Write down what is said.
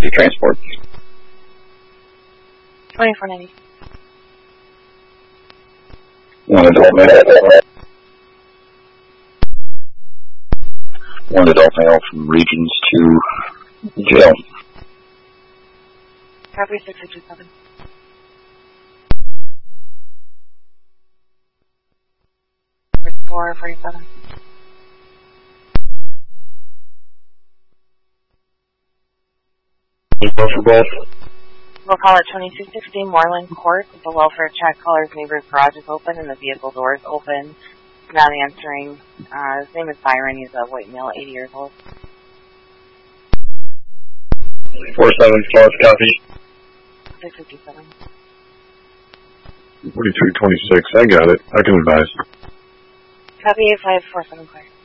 to transport? 2490. One adult male. One adult male from Regions to jail. Copy 627. Four 47. For both. We'll call it 2260 Moreland Court. The welfare check caller's neighbor's garage is open and the vehicle door is open. Not answering. His name is Byron. He's a white male, 80 years old. 474, copy. 657. 4326, I got it. I can advise. Copy 8547, clear.